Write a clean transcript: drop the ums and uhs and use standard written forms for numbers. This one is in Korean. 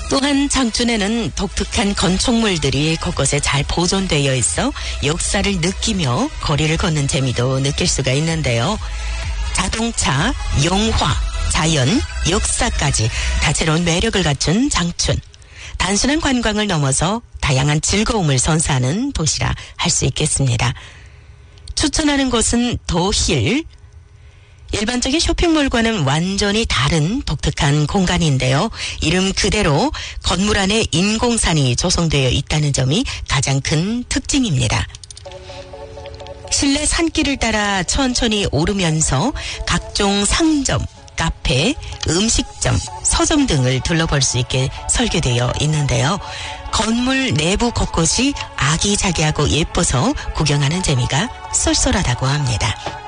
또한 장춘에는 독특한 건축물들이 곳곳에 잘 보존되어 있어 역사를 느끼며 거리를 걷는 재미도 느낄 수가 있는데요. 자동차, 영화, 자연, 역사까지 다채로운 매력을 갖춘 장춘. 단순한 관광을 넘어서 다양한 즐거움을 선사하는 도시라 할 수 있겠습니다. 추천하는 곳은 더힐. 일반적인 쇼핑몰과는 완전히 다른 독특한 공간인데요. 이름 그대로 건물 안에 인공산이 조성되어 있다는 점이 가장 큰 특징입니다. 실내 산길을 따라 천천히 오르면서 각종 상점, 카페, 음식점, 서점 등을 둘러볼 수 있게 설계되어 있는데요. 건물 내부 곳곳이 아기자기하고 예뻐서 구경하는 재미가 쏠쏠하다고 합니다.